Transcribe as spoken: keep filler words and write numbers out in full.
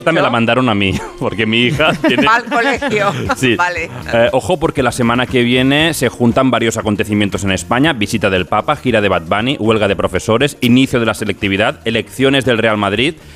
Esta me la mandaron a mí, porque mi hija tiene... Al colegio. Sí. Vale. Eh, ojo, porque la semana que viene se juntan varios acontecimientos en España. Visita del Papa, gira de Bad Bunny, huelga de profesores, inicio de la selectividad, elecciones del Real Madrid,